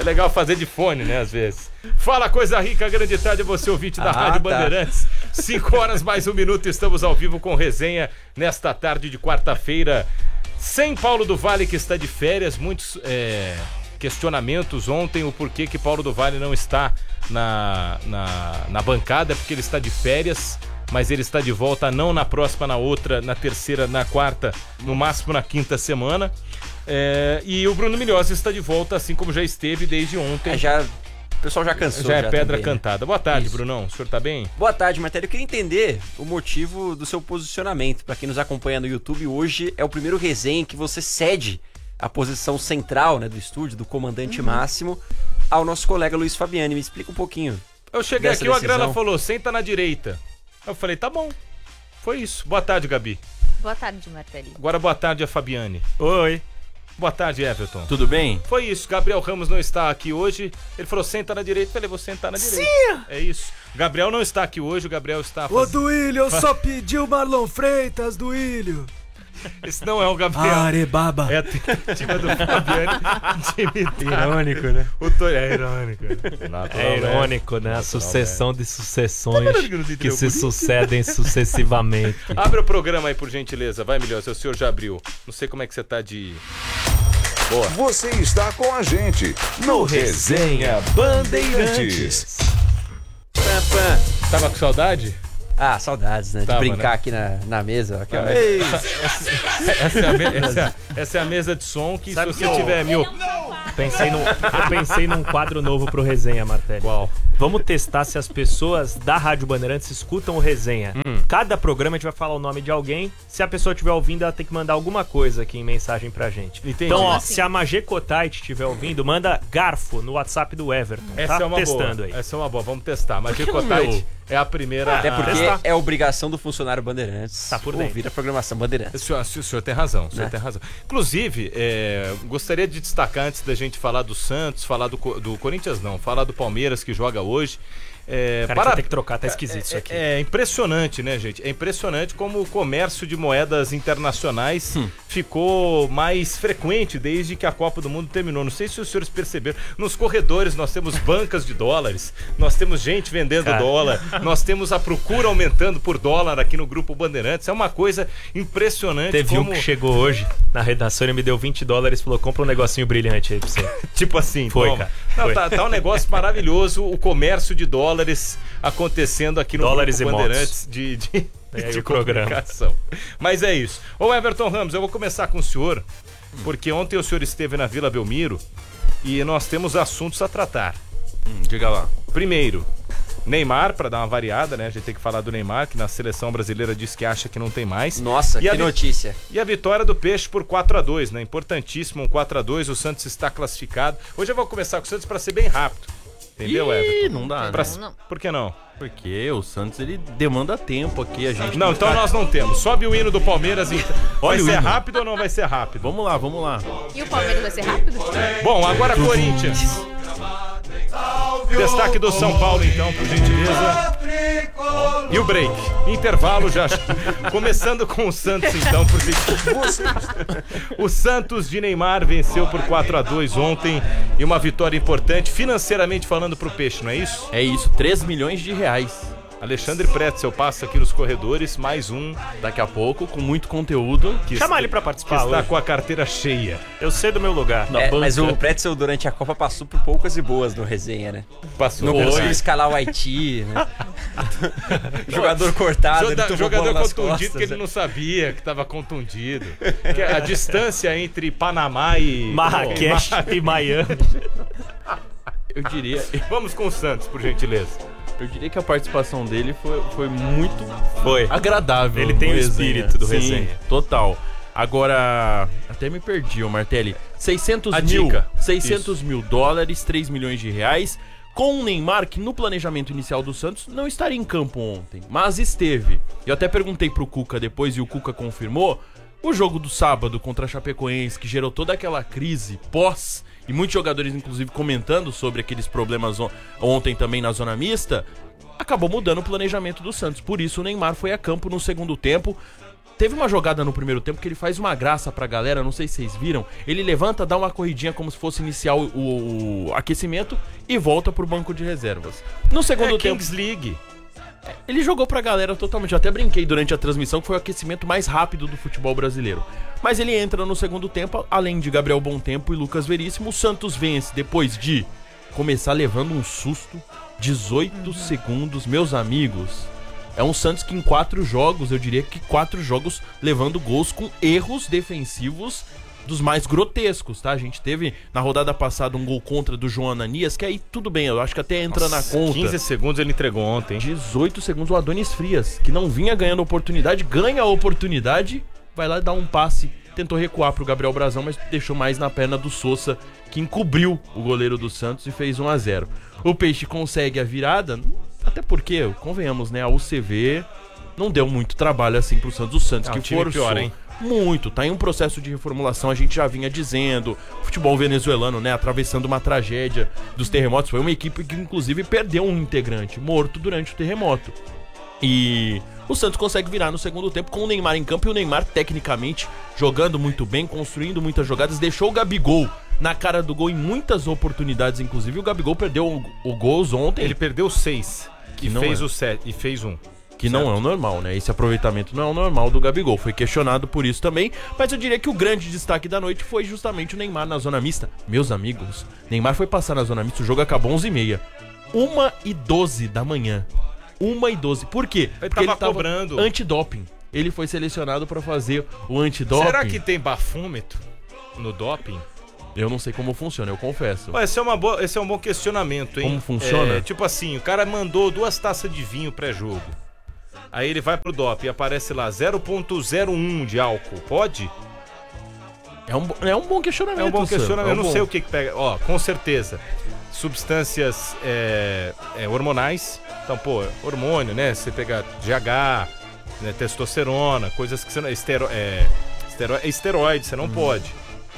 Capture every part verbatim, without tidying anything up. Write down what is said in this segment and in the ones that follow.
legal fazer de fone, né, às vezes. Fala, coisa rica, grande tarde a você, ouvinte da ah, Rádio tá. Bandeirantes. cinco horas mais um minuto, estamos ao vivo com resenha nesta tarde de quarta-feira. Sem Paulo do Vale, que está de férias, muitos é, questionamentos ontem, o porquê que Paulo do Vale não está na, na, na bancada, porque ele está de férias, mas ele está de volta não na próxima, na outra, na terceira, na quarta, no máximo na quinta semana. É, e o Bruno Milhões está de volta, assim como já esteve desde ontem. É, já, o pessoal já cansou. Já é já pedra também, cantada. Né? Boa tarde, Isso. Brunão. O senhor tá bem? Boa tarde, Martelo. Eu queria entender o motivo do seu posicionamento. Para quem nos acompanha no YouTube, hoje é o primeiro resenha em que você cede a posição central, né, do estúdio, do comandante uhum. máximo, ao nosso colega Luiz Fabiani. Me explica um pouquinho. Eu cheguei aqui e o Agrela falou, senta na direita. Eu falei, tá bom. Foi isso. Boa tarde, Gabi. Boa tarde, Martelo. Agora boa tarde a Fabiane. Oi. Boa tarde, Everton. Tudo bem? Foi isso, Gabriel Ramos não está aqui hoje. Ele falou, senta na direita. Eu falei, vou sentar na direita. Sim! É isso. Gabriel não está aqui hoje, o Gabriel está... Ô, faz... Duílio, eu só pedi o Marlon Freitas, Duílio. Esse não é o Gabriel. Arebaba. É a tentativa do Fabiano de imitar. Irônico, né? O to... É irônico. Natural, é irônico, né? Natural, a sucessão velho. de sucessões tá que se sucedem sucessivamente. Abre o programa aí, por gentileza. Vai, Milhões, o senhor já abriu. Não sei como é que você tá de... Boa. Você está com a gente no Resenha Bandeirantes. Tava com saudade? Ah, saudades, né? Tava, de brincar né? aqui na, na mesa. Aqui, ah, Ei, essa, essa, é a me, essa, essa é a mesa de som que Sabe se você que tiver mil... Pensei num, eu pensei num quadro novo pro Resenha, Martelli. Qual? Vamos testar se as pessoas da Rádio Bandeirantes escutam o Resenha. Hum. Cada programa a gente vai falar o nome de alguém. Se a pessoa estiver ouvindo, ela tem que mandar alguma coisa aqui em mensagem pra gente. Entendi. Então, ó, assim. se a Magê Cotite estiver ouvindo, manda garfo no WhatsApp do Everton. Essa tá? é uma Testando boa. Aí. Essa é uma boa. Vamos testar. Magê Cotite é a primeira... Até porque testar. é obrigação do funcionário Bandeirantes tá por ouvir dentro. a programação Bandeirantes. O senhor, o senhor tem razão. O senhor né? tem razão. Inclusive, é, gostaria de destacar, antes da gente falar do Santos, falar do, do Corinthians, não, falar do Palmeiras, que joga hoje. É, Cara, para... tem que trocar, tá esquisito é, isso aqui. É, é impressionante, né, gente? É impressionante como o comércio de moedas internacionais hum. ficou mais frequente desde que a Copa do Mundo terminou. Não sei se os senhores perceberam. Nos corredores nós temos bancas de dólares, nós temos gente vendendo Cara. dólar, nós temos a procura aumentando por dólar aqui no Grupo Bandeirantes. É uma coisa impressionante. Teve como... um que chegou hoje na redação e me deu vinte dólares e falou, compra um negocinho brilhante aí pra você. Tipo assim. Foi, toma. cara. Não, Foi. Tá, tá um negócio maravilhoso, o comércio de dólares acontecendo aqui no Dólares Grupo e Bandeirantes de, de, é, de o comunicação. Mas é isso. Ô Everton Ramos, eu vou começar com o senhor, porque ontem o senhor esteve na Vila Belmiro e nós temos assuntos a tratar. Hum, diga lá. Primeiro, Neymar, para dar uma variada, né? A gente tem que falar do Neymar, que na seleção brasileira diz que acha que não tem mais. Nossa, e que vi... notícia. E a vitória do Peixe por quatro a dois, né? Importantíssimo, um quatro a dois, o Santos está classificado. Hoje eu vou começar com o Santos para ser bem rápido. Entendeu, Ih, Everton? não dá, pra... não, não. Por que não? Porque o Santos, ele demanda tempo aqui, a gente... Não, então ficar... nós não temos. Sobe o hino do Palmeiras e... Vai ser rápido ou não vai ser rápido? Vamos lá, vamos lá. E o Palmeiras vai ser rápido? Bom, agora Corinthians. Destaque do São Paulo, então, por gentileza. E o break. Intervalo já. Começando com o Santos, então, porque o Santos de Neymar venceu por quatro a dois ontem. E uma vitória importante, financeiramente falando, pro Peixe, não é isso? É isso, três milhões de reais. Alexandre Pretzel passa aqui nos corredores, mais um daqui a pouco, com muito conteúdo. Que Chama está, ele pra participar que está hoje. Com a carteira cheia. Eu sei do meu lugar. É, mas o Pretzel durante a Copa passou por poucas e boas no resenha, né? Passou. Não conseguiu escalar o Haiti, né? Jogador cortado, Joda, ele Jogador bola nas contundido costas, que ele né? não sabia que estava contundido. Que a distância entre Panamá e... Marrakech oh, e Miami. Eu diria... Vamos com o Santos, por gentileza. Eu diria que a participação dele foi, foi muito foi. agradável. Ele tem o espírito do Sim, resenha. Total. Agora, até me perdi, ô Martelli. seiscentos a mil, dica. seiscentos mil dólares, três milhões de reais. Com o Neymar, que no planejamento inicial do Santos não estaria em campo ontem, mas esteve. Eu até perguntei pro Cuca depois e o Cuca confirmou. O jogo do sábado contra a Chapecoense, que gerou toda aquela crise pós... E muitos jogadores, inclusive, comentando sobre aqueles problemas on- ontem também na zona mista, acabou mudando o planejamento do Santos. Por isso o Neymar foi a campo no segundo tempo. Teve uma jogada no primeiro tempo que ele faz uma graça pra galera, não sei se vocês viram. Ele levanta, dá uma corridinha como se fosse iniciar o, o, o aquecimento e volta pro banco de reservas. No segundo é tempo... Kings League. Ele jogou pra galera totalmente. Eu até brinquei durante a transmissão que foi o aquecimento mais rápido do futebol brasileiro. Mas ele entra no segundo tempo, além de Gabriel Bontempo e Lucas Veríssimo. O Santos vence depois de começar levando um susto. dezoito segundos, meus amigos. É um Santos que em quatro jogos, eu diria que quatro jogos levando gols com erros defensivos dos mais grotescos, tá? A gente teve na rodada passada um gol contra do João Ananias, que aí tudo bem, eu acho que até entra Nossa, na conta. quinze segundos ele entregou ontem. dezoito segundos o Adonis Frias, que não vinha ganhando oportunidade, ganha a oportunidade, vai lá e dá um passe. Tentou recuar pro Gabriel Brazão, mas deixou mais na perna do Sousa, que encobriu o goleiro do Santos e fez um a zero. O Peixe consegue a virada, até porque, convenhamos, né, a U C V não deu muito trabalho assim pro Santos. O Santos é, que um time forçou pior, hein? Muito, tá em um processo de reformulação, a gente já vinha dizendo, futebol venezuelano, né, atravessando uma tragédia dos terremotos. Foi uma equipe que inclusive perdeu um integrante morto durante o terremoto. E o Santos consegue virar no segundo tempo com o Neymar em campo, e o Neymar tecnicamente jogando muito bem, construindo muitas jogadas, deixou o Gabigol na cara do gol em muitas oportunidades, inclusive o Gabigol perdeu o, o gols ontem. Ele perdeu seis, que não fez é. o sete e fez um. Que certo. não é o normal, né? Esse aproveitamento não é o normal do Gabigol. Foi questionado por isso também. Mas eu diria que o grande destaque da noite foi justamente o Neymar na zona mista. Meus amigos, Neymar foi passar na zona mista, o jogo acabou onze e meia. uma e doze da manhã. uma e doze. Por quê? Ele Porque tava ele tava cobrando. antidoping. Ele foi selecionado pra fazer o antidoping. Será que tem bafômetro no doping? Eu não sei como funciona, eu confesso. Ué, esse, é uma boa, esse é um bom questionamento, hein? Como funciona? É, tipo assim, o cara mandou duas taças de vinho pré-jogo. Aí ele vai pro doping e aparece lá zero ponto zero um de álcool. Pode? É um, é um bom questionamento. É um bom Sam. questionamento. É um Eu não bom. sei o que, que pega. Ó, com certeza. Substâncias é, é, hormonais. Então, pô, hormônio, né? Você pegar G H, né, testosterona, coisas que você não. Estero, é, estero, é esteroide, você não hum. pode.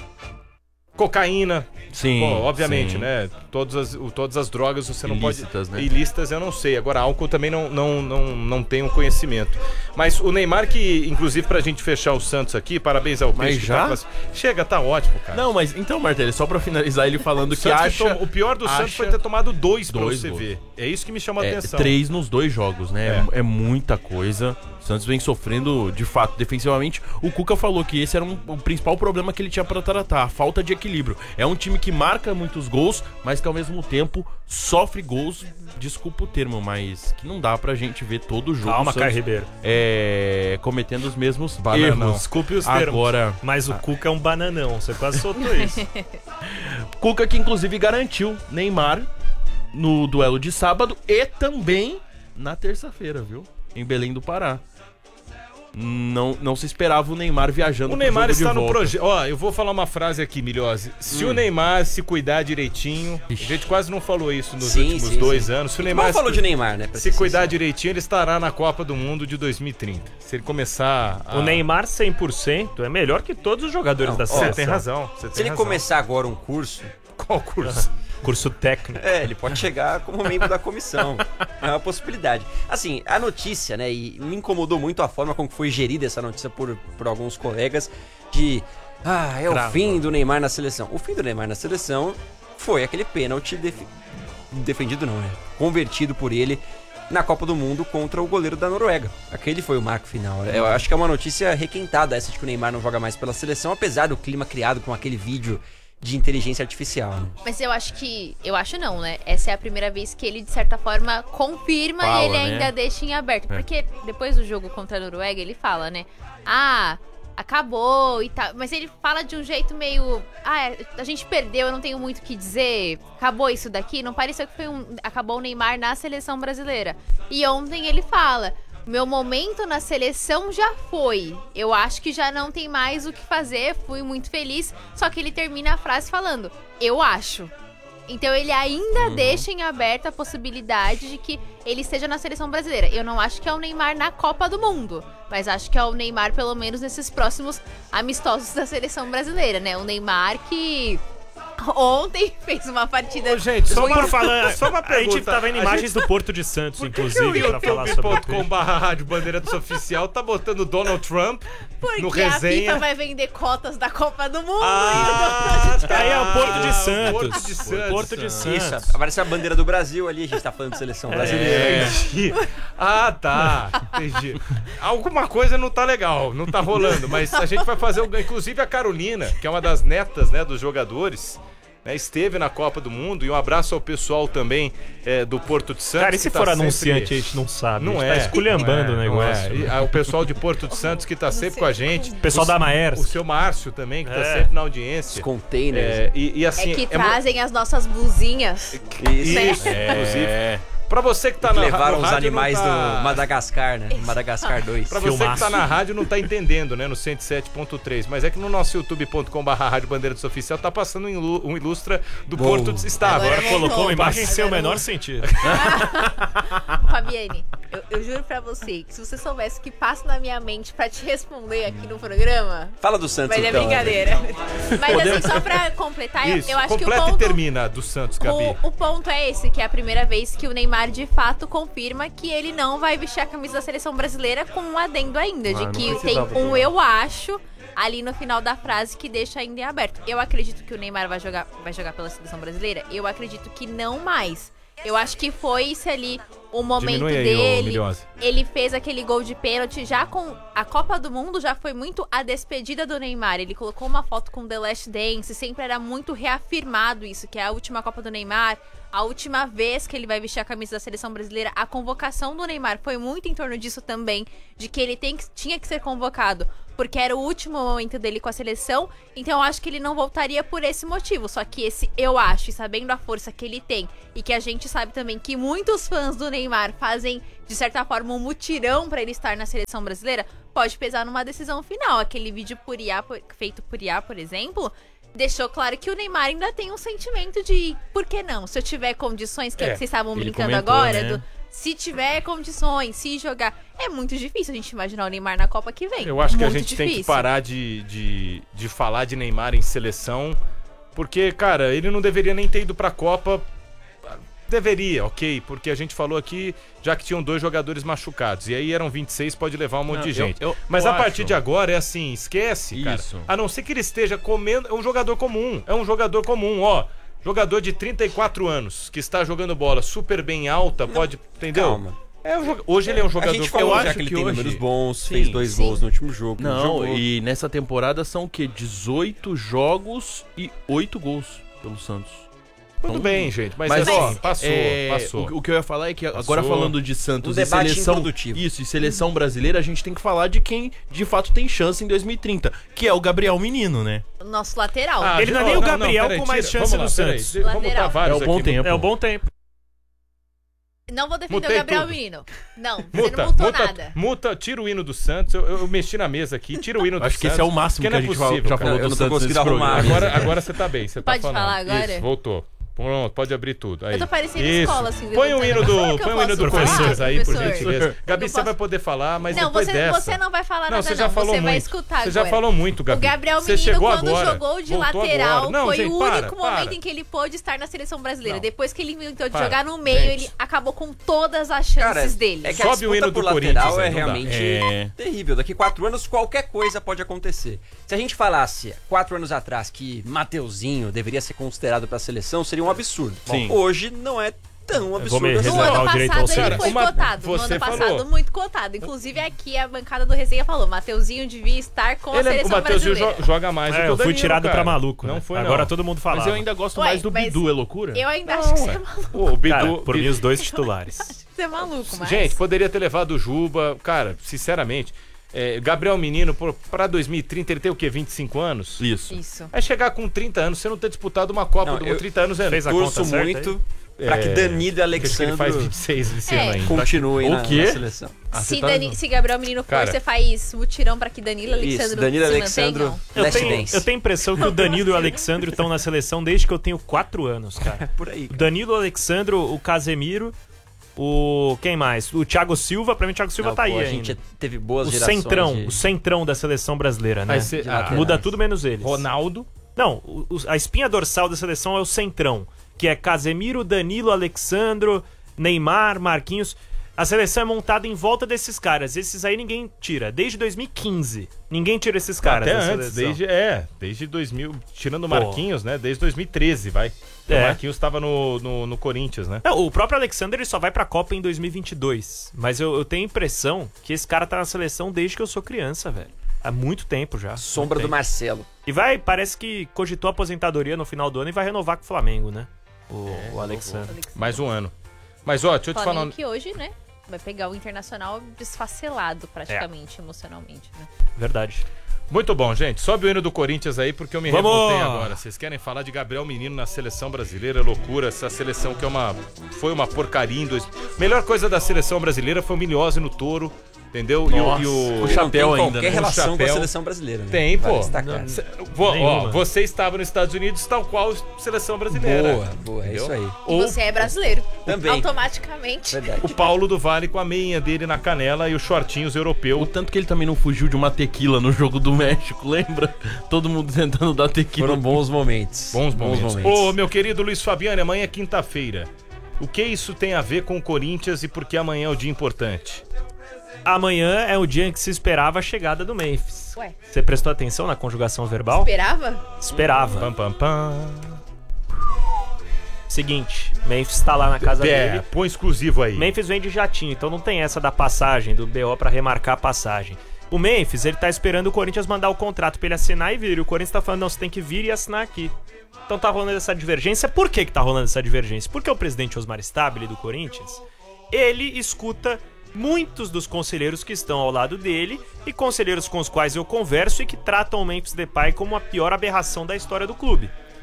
Cocaína. Sim. Bom, obviamente, sim. né? Todas as, o- todas as drogas você não Ilícitas, pode. né? Ilícitas eu não sei. Agora, álcool também não, não, não, não tenho conhecimento. Mas o Neymar, que, inclusive, pra gente fechar o Santos aqui, parabéns ao Mas Peixe. que já? Tá classi- Chega, tá ótimo, cara. Não, mas então, Martelli, só pra finalizar ele falando O que Santos que acha... tom- o pior do Santos acha- foi ter tomado dois pra Dois você gols. ver. É isso que me chama a É, atenção. três nos dois jogos, né? É. é muita coisa. O Santos vem sofrendo, de fato, defensivamente. O Cuca falou que esse era um, o principal problema que ele tinha pra tratar, a falta de equilíbrio. É um time que marca muitos gols, mas que ao mesmo tempo sofre gols, desculpa o termo, mas que não dá pra gente ver todo o jogo. Calma, o Santos, Caio Ribeiro. É, cometendo os mesmos Bananão. erros. Desculpe os termos. Agora, Mas o Cuca é um bananão, você quase soltou isso. Cuca que inclusive garantiu Neymar no duelo de sábado e também na terça-feira, viu? Em Belém do Pará. Não, não se esperava o Neymar viajando O pro Neymar jogo de está no volta. projeto. Ó, eu vou falar uma frase aqui, Milhose. Se Hum. o Neymar se cuidar direitinho, Ixi. a gente quase não falou isso nos Sim, últimos sim, dois sim. anos. Se o Mal Neymar falou se, de Neymar, né? pra se ser cuidar sincero. direitinho, ele estará na Copa do Mundo de dois mil e trinta. Se ele começar a... O Neymar cem por cento é melhor que todos os jogadores Não, da ó, seleção. Você tem razão. Você tem Se ele razão. começar agora um curso, Qual curso? Curso técnico. é, ele pode chegar como membro da comissão. É uma possibilidade. Assim, a notícia, né, e me incomodou muito a forma como foi gerida essa notícia por, por alguns colegas de... Ah, é Cravo. o fim do Neymar na seleção. O fim do Neymar na seleção foi aquele pênalti def- defendido, não, é convertido por ele na Copa do Mundo contra o goleiro da Noruega. Aquele foi o marco final. Eu acho que é uma notícia requentada essa de que o Neymar não joga mais pela seleção, apesar do clima criado com aquele vídeo de inteligência artificial, né? Mas eu acho que... Eu acho não, né? Essa é a primeira vez que ele, de certa forma, confirma Fala, e ele né? ainda deixa em aberto. É. Porque depois do jogo contra a Noruega, ele fala, né? Ah, acabou e tal. Mas ele fala de um jeito meio... Ah, a gente perdeu, eu não tenho muito o que dizer. Acabou isso daqui. Não pareceu que foi um... Acabou o Neymar na seleção brasileira. E ontem ele fala... Meu momento na seleção já foi. Eu acho que já não tem mais o que fazer. Fui muito feliz. Só que ele termina a frase falando: eu acho. Então ele ainda Uhum. deixa em aberto a possibilidade de que ele esteja na seleção brasileira. Eu não acho que é o Neymar na Copa do Mundo, mas acho que é o Neymar pelo menos nesses próximos amistosos da seleção brasileira, né? O Neymar que ontem fez uma partida... Ô, gente, só Por uma, falar, só uma a gente pergunta. tá vendo A imagens gente- do Porto de Santos, Por que, que o inclusive, pra falar sobre o youtube ponto com peixe. barra rádio Bandeirantes Oficial tá botando Donald Trump Porque no a resenha? FIFA vai vender cotas da Copa do Mundo. Ah, então- Aí é o Porto de Ah, Santos. Porto de Santos. Porto de Santos. Isso, aparece a bandeira do Brasil ali, a gente tá falando de seleção brasileira. É. Entendi. Ah, tá. Entendi. Alguma coisa não tá legal, não tá rolando, mas a gente vai fazer o. Inclusive a Carolina, que é uma das netas, né, dos jogadores, né, esteve na Copa do Mundo. E um abraço ao pessoal também é, do Porto de Santos. Cara, e se que for tá anunciante, sempre- a gente não sabe. Não a gente é. tá esculhambando não é, o não negócio. é. E, ah, o pessoal de Porto de Santos que tá sempre com a gente. O pessoal O- da Maersk. O seu Márcio também, que tá É. sempre na Os audiência. containers. É, e, e assim. É que mu- trazem as nossas blusinhas. Isso. Isso, inclusive. Pra você que tá Que na levaram no os rádio, não animais tá- do Madagascar, né? Madagascar dois. Pra você Filmaço. que tá na rádio não tá entendendo, né? No cento e sete ponto três. Mas é que no nosso youtube ponto com barra rádio Bandeirantes Oficial tá passando um ilu- um ilustra do Bom. Porto de Está. Agora Agora voltou. Colocou uma imagem sem o Agora menor vou- sentido. Fabiane, eu, eu juro pra você que se você soubesse o que passa na minha mente pra te responder aqui no programa... Fala do Santos, Mas é então. brincadeira. Mas assim, só pra completar, eu- Isso, eu acho que o completa ponto... e termina do Santos, Gabi. O, o ponto é esse, que é a primeira vez que o Neymar de fato confirma que ele não vai vestir a camisa da seleção brasileira com um adendo ainda, de não que tem precisava um do- eu acho ali no final da frase que deixa ainda em aberto. Eu acredito que o Neymar vai jogar, vai jogar pela seleção brasileira? Eu acredito que não mais. Eu acho que foi isso ali o momento Diminui aí, ô, dele. Milhose. Ele fez aquele gol de pênalti já com a Copa do Mundo, já foi muito a despedida do Neymar. Ele colocou uma foto com The Last Dance, sempre era muito reafirmado isso, que é a última Copa do Neymar, a última vez que ele vai vestir a camisa da seleção brasileira. A convocação do Neymar foi muito em torno disso também, de que ele tem que, tinha que ser convocado, porque era o último momento dele com a seleção. Então eu acho que ele não voltaria por esse motivo. Só que esse eu acho, e sabendo a força que ele tem, e que a gente sabe também que muitos fãs do Neymar fazem, de certa forma, um mutirão pra ele estar na seleção brasileira, pode pesar numa decisão final. Aquele vídeo por I A, por- feito por I A, por exemplo, deixou claro que o Neymar ainda tem um sentimento de por que não? Se eu tiver condições, que é, É, que vocês estavam ele brincando comentou, agora, né? do- se tiver condições, se jogar. É muito difícil a gente imaginar o Neymar na Copa que vem. Eu acho que a Muito gente tem que difícil. parar de, de, de falar de Neymar em seleção, porque, cara, ele não deveria nem ter ido pra Copa. Deveria, ok, porque a gente falou aqui já que tinham dois jogadores machucados. E aí eram vinte e seis, pode levar um monte Não, de eu- gente. eu- Mas eu a partir acho. de agora é assim, esquece, cara. Isso. A não ser que ele esteja comendo. É um jogador comum. É um jogador comum, ó. Jogador de trinta e quatro anos, que está jogando bola super bem alta, pode. Entendeu? Calma. É um jo- Hoje ele é um jogador A gente comum. falou eu já acho que ele que tem hoje- números bons, Sim. fez dois Sim. gols no último jogo. Não, jogou. e nessa temporada são o quê? dezoito jogos e oito gols pelo Santos. Tudo bem, gente, mas, Mas, assim, ó, passou, é, passou. O, o que eu ia falar é que agora Passou. falando de Santos Um e debate seleção. improdutivo. Isso, e seleção brasileira, a gente tem que falar de quem de fato tem chance em dois mil e trinta, que é o Gabriel Menino, né? Nosso lateral. Ah, Ele não é nem o Gabriel com mais tira, chance vamos lá, no peraí, Santos. de- Vamos botar Lateral. vários É o bom aqui no- tempo. É o bom tempo. Não vou defender Mutei o Gabriel tudo. Menino. Não, você Muta, não mutou muta, nada. muta, tira o hino do Santos. Eu, eu mexi na mesa aqui, tira o hino do Acho Santos. que esse é o máximo porque que a não é gente possível, já cara. falou Eu do não tô Santos conseguindo nesse arrumar. programa. Agora, agora você tá bem, você tá Pode falando. falar agora? Isso, voltou. Pronto, pode abrir tudo. Aí. Eu tô parecendo Isso. escola, assim. Põe o hino levantando. do, Como é que eu põe o hino do posso falar, Corinthians aí, por professor? gentileza. Eu Gabi, não você posso- vai poder falar, mas Não, depois você, dessa. você não vai falar Não, nada, você não. já falou você muito. vai escutar Você já agora. falou muito, Gabi. O Gabriel Você Menino, chegou quando agora. jogou de Voltou lateral, agora. Não, foi gente, o para, único momento para. em que ele pôde estar na seleção brasileira. Não. Depois que ele inventou de Para. jogar no meio, Gente. ele acabou com todas as chances Cara, dele. é que a Sobe o disputa hino por do lateral Corinthians é aí, não dá. realmente É. terrível. Daqui quatro anos, qualquer coisa pode acontecer. Se a gente falasse quatro anos atrás que Mateuzinho deveria ser considerado pra seleção, seria um absurdo. Sim. Bom, hoje não é tão absurdo vou me assim. No reservar ano o direito ao passado ele Cara, foi uma- cotado. No você ano passado, falou. muito cotado. Inclusive aqui a bancada do Resenha falou: Mateuzinho devia estar com a Ele, é- o seleção Mateuzinho brasileira. jo- joga mais do É, que o eu fui Danilo, tirado cara. pra maluco. Não né? foi, não. Agora todo mundo fala. Mas eu ainda gosto Ué, mais do mas Bidu, é loucura? Eu ainda Não, acho que você ué. é maluco. O Bidu, Cara, por Bidu- mim, os dois titulares. Você é maluco, mas... Gente, poderia ter levado o Juba. Cara, sinceramente, é, Gabriel Menino, pô, pra dois mil e trinta, ele tem o quê? vinte e cinco anos? Isso. Isso. É chegar com trinta anos, você não ter disputado uma Copa Não, do eu- Mundo. trinta anos é. Fez a Torço conta certa muito pra que É, Danilo e Acho que ele faz Alexandre vinte e seis esse É. ano ainda. continuem O na, quê? na seleção. Ah, se, você tá- Dani, se Gabriel Menino for, Cara. você faz mutirão pra que Danilo e Isso, Alexandre Danilo e se Alexandro, mantenham? Eu Last tenho, Dance. eu tenho a impressão que o Danilo e o Alexandre estão na seleção desde que eu tenho quatro anos, cara. Por aí. O cara. Danilo, o Alexandre, o Casemiro, o... quem mais? O Thiago Silva. Pra mim, o Thiago Silva Não, tá pô, aí a ainda. gente teve boas O gerações centrão, de- o centrão da seleção brasileira, né? Vai ser- de ah, laterais. Muda tudo menos eles. Ronaldo. Não, o, o, a espinha dorsal da seleção é o centrão, que é Casemiro, Danilo, Alexandro, Neymar, Marquinhos. A seleção é montada em volta desses caras. Esses aí ninguém tira. Desde dois mil e quinze. Ninguém tira esses caras Até da antes, seleção. desde, é, desde dois mil, tirando o Marquinhos, né? Desde dois mil e treze, vai. É. O Marquinhos estava no, no, no Corinthians, né? Não, o próprio Alexander ele só vai pra Copa em dois mil e vinte e dois. Mas eu, eu tenho a impressão que esse cara tá na seleção desde que eu sou criança, velho. Há muito tempo já. Sombra Muito do tempo. Marcelo. E vai, parece que cogitou a aposentadoria no final do ano e vai renovar com o Flamengo, né? O, É, o Alexander. Mais um ano. Mas, ó, deixa eu te falar... Flamengo que hoje, né, vai pegar o Internacional desfacelado praticamente, É. emocionalmente, né? Verdade. Muito bom, gente. Sobe o hino do Corinthians aí, porque eu me Vamos! revoltei agora. Vocês querem falar de Gabriel Menino na seleção brasileira? É loucura. Essa seleção que é uma... Foi uma porcaria em dois... Melhor coisa da seleção brasileira foi o Miliose no Touro, entendeu? E o- Nossa, e o... o chapéu Não tem ainda, qualquer né? relação O com a chapéu. seleção brasileira, né? Tem, Vale pô. destacar. Cê- Vo- ó, Nenhuma. você estava nos Estados Unidos, tal qual seleção brasileira. Boa, boa, é Entendeu? isso aí. E Ou você é brasileiro. Também. Automaticamente. Verdade. o Paulo do Vale com a meinha dele na canela e os shortinhos O europeu. tanto que ele também não fugiu de uma tequila no jogo do México, lembra? Todo mundo tentando dar tequila. Foram bons momentos. Bons momentos. Ô, meu querido Luiz Fabiano, amanhã é quinta-feira. O que isso tem a ver com o Corinthians e por que amanhã é o dia importante? Amanhã é o dia em que se esperava a chegada do Memphis. Ué, Você prestou atenção na conjugação verbal? esperava? Esperava. Pam, pam, pam. Seguinte, Memphis tá lá na casa É, dele. põe exclusivo aí. Memphis vem de jatinho, então não tem essa da passagem, do B O pra remarcar a passagem. O Memphis, ele tá esperando o Corinthians mandar o contrato pra ele assinar e vir. E o Corinthians tá falando, não, você tem que vir e assinar aqui. Então tá rolando essa divergência. Por que que tá rolando essa divergência? Porque o presidente Osmar Stabile do Corinthians, ele escuta muitos dos conselheiros que estão ao lado dele e conselheiros com os quais eu converso e que tratam o Memphis Depay como a pior aberração da história do clube.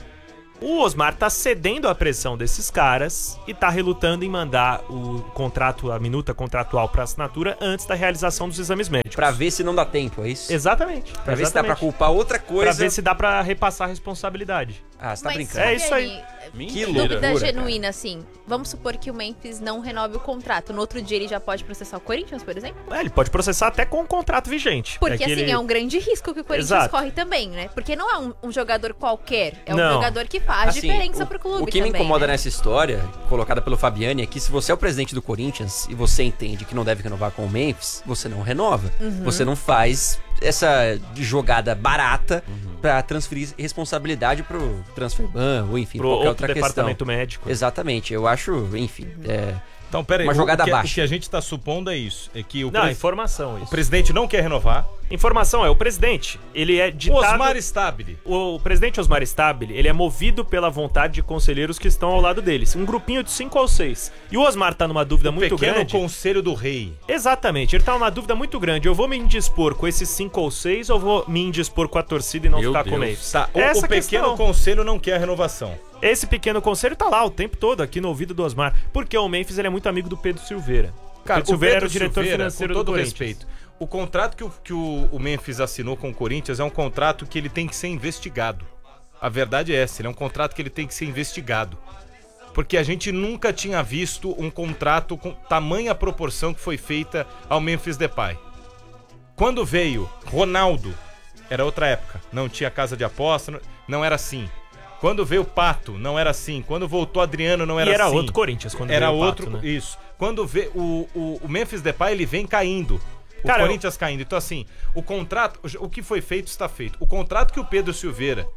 O Osmar tá cedendo à pressão desses caras e tá relutando em mandar o contrato, a minuta contratual pra assinatura antes da realização dos exames médicos. Pra ver se não dá tempo, é isso? Exatamente. Pra ver se dá pra exatamente. culpar outra Pra coisa. ver se dá pra repassar a responsabilidade. Ah, você tá Mas, brincando. É isso aí. Fabiane, Mentira. loucura, Dúvida cara. genuína, assim. Vamos supor que o Memphis não renove o contrato. No outro dia ele já pode processar o Corinthians, por exemplo? É, ele pode processar até com o contrato vigente. Porque, É que assim, ele- é um grande risco que o Corinthians Exato. corre também, né? Porque não é um, um jogador qualquer. É um Não. jogador que faz Assim, diferença o, pro clube O que me também, incomoda né? nessa história, colocada pelo Fabiane, é que se você é o presidente do Corinthians e você entende que não deve renovar com o Memphis, você não renova. Uhum. Você não faz essa jogada barata pra transferir responsabilidade pro Transferban ou enfim, pro qualquer outro outra departamento questão. médico. Exatamente, eu acho, enfim, é, Então, pera aí. Uma o- jogada o que, baixa. O que a gente tá supondo é isso. É que o, Não, pres- informação o isso. presidente não quer renovar. Informação é, o presidente, ele é ditado... Osmar Stabile. O presidente Osmar Stabile, ele é movido pela vontade de conselheiros que estão ao lado deles. Um grupinho de cinco ou seis. E o Osmar tá numa dúvida muito Pequeno grande. conselho do rei. Exatamente, ele tá numa dúvida muito grande. Eu vou me indispor com esses cinco ou seis ou vou me indispor com a torcida e não Meu ficar com o Deus. Memphis? Tá, o, Essa o pequeno questão. conselho não quer a renovação. Esse pequeno conselho tá lá o tempo todo aqui no ouvido do Osmar. Porque o Memphis ele é muito amigo do Pedro Silveira. Cara, Pedro Silveira o era o diretor Silveira, financeiro com do todo Corinthians. respeito, o contrato que, o, que o, o Memphis assinou com o Corinthians é um contrato que ele tem que ser investigado. A verdade é essa, ele é um contrato que ele tem que ser investigado. Porque a gente nunca tinha visto um contrato com tamanha proporção que foi feita ao Memphis Depay. Quando veio Ronaldo, era outra época, não tinha casa de aposta, não, não era assim. Quando veio Pato, não era assim. Quando voltou Adriano, não era E era assim. outro Corinthians quando Era veio o outro, Pato, né? isso. Quando vê o, o, o Memphis Depay, ele vem caindo. O Cara, Corinthians caindo. Então assim, o contrato, o que foi feito está feito. O contrato que o Pedro Silveira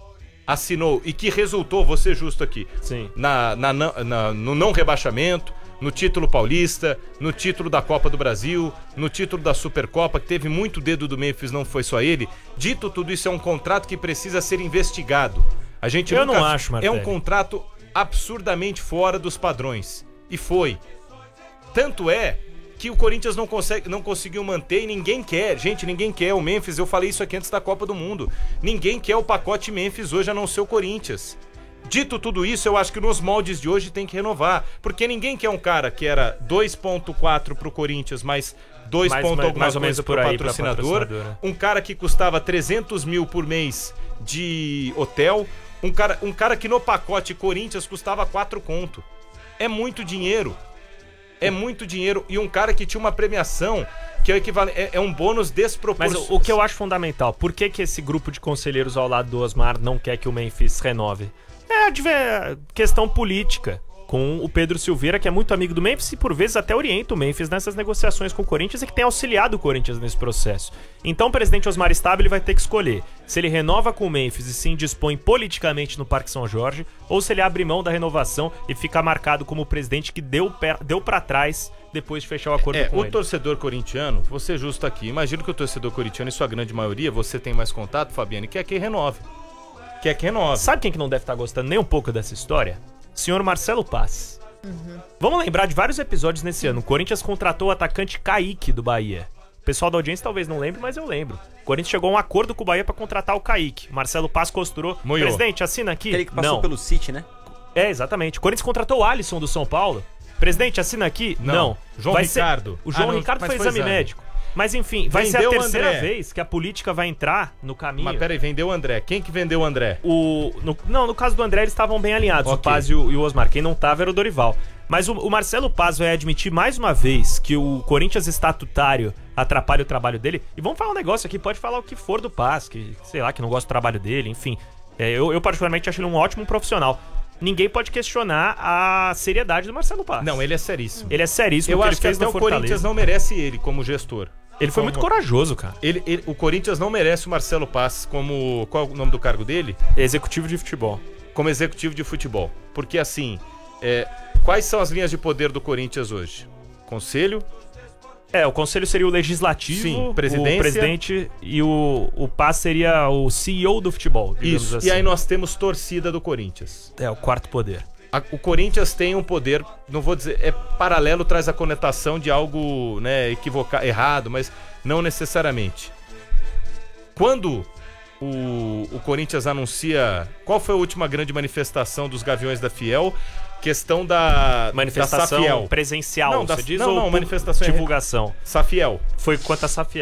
assinou e que resultou, vou ser justo aqui, Sim. na, na, na- no não rebaixamento, no título paulista, no título da Copa do Brasil, no título da Supercopa, que teve muito dedo do Memphis, não foi só ele. Dito tudo isso, é um contrato que precisa ser investigado. A gente Eu nunca- não acho, É Martelli. um contrato absurdamente fora dos padrões. E foi. Tanto é que o Corinthians não, consegue, não conseguiu manter e ninguém quer. Gente, ninguém quer o Memphis. Eu falei isso aqui antes da Copa do Mundo. Ninguém quer o pacote Memphis hoje a não ser o Corinthians. Dito tudo isso, eu acho que nos moldes de hoje tem que renovar. Porque ninguém quer um cara que era dois ponto quatro pro Corinthians, mais dois Mais- ponto mais- alguma mais ou menos coisa por pro aí pra patrocinador. patrocinadora. Um cara que custava trezentos mil por mês de hotel. Um cara, um cara que no pacote Corinthians custava quatro conto. É muito dinheiro. É muito dinheiro. E um cara que tinha uma premiação que é o equivalente. É, é um bônus desproporcional. Mas o, o que eu acho fundamental, por que, que esse grupo de conselheiros ao lado do Osmar não quer que o Memphis renove? É a questão política. Com o Pedro Silveira, que é muito amigo do Memphis e por vezes até orienta o Memphis nessas negociações com o Corinthians e que tem auxiliado o Corinthians nesse processo. Então o presidente Osmar Stabile vai ter que escolher se ele renova com o Memphis e se indispõe politicamente no Parque São Jorge ou se ele abre mão da renovação e fica marcado como o presidente que deu, deu pra trás depois de fechar o acordo é, com o ele. O torcedor corintiano, vou ser justo aqui, imagino que o torcedor corintiano, em sua grande maioria, você tem mais contato, Fabiane, quer que renove. Quer que renove. Sabe quem que não deve estar gostando nem um pouco dessa história? Senhor Marcelo Paz. Uhum. Vamos lembrar de vários episódios nesse ano. O Corinthians contratou o atacante Kaique do Bahia. O pessoal da audiência talvez não lembre, mas eu lembro. O Corinthians chegou a um acordo com o Bahia pra contratar o Kaique. Marcelo Paz costurou. Moiou. Presidente, assina aqui. Aquele que passou não. pelo City, né? É, exatamente. O Corinthians contratou o Alisson do São Paulo. Presidente, assina aqui. Não. não. João vai Ricardo. Ser... O João ah, não, Ricardo foi foi exame exame. médico. Mas enfim, vai Vendeu ser a terceira André. vez que a política vai entrar no caminho. Mas peraí, vendeu o André. Quem que vendeu o André? O, no, não, no caso do André eles estavam bem alinhados, Okay. o Paz e o, e o Osmar. Quem não tava era o Dorival. Mas o, o Marcelo Paz vai admitir mais uma vez que o Corinthians estatutário atrapalha o trabalho dele. E vamos falar um negócio aqui, pode falar o que for do Paz, que sei lá, que não gosta do trabalho dele, enfim. É, eu, eu particularmente acho ele um ótimo profissional. Ninguém pode questionar a seriedade do Marcelo Paz. Não, ele é seríssimo. Ele é seríssimo. Eu que acho ele que fez até no o Corinthians Fortaleza. não merece ele como gestor. Ele foi Como- muito corajoso, cara. Ele, ele- o Corinthians não merece o Marcelo Paz como... Qual é o nome do cargo dele? Executivo de futebol. Como executivo de futebol. Porque assim, é, quais são as linhas de poder do Corinthians hoje? Conselho, É, o conselho seria o legislativo, Sim, presidência. o presidente e o, o Paz seria o C E O do futebol, digamos isso. assim. E aí nós temos torcida do Corinthians. É, o quarto poder. A- o Corinthians tem um poder, não vou dizer, é paralelo, traz a conotação de algo, né, equivocar, errado, mas não necessariamente. Quando o, o Corinthians anuncia, qual foi a última grande manifestação dos Gaviões da Fiel? Questão da Manifestação da Safiel. presencial, Não, da- você diz? não, ou não, pu- manifestação é- divulgação. Safiel. Foi quanto a Safiel.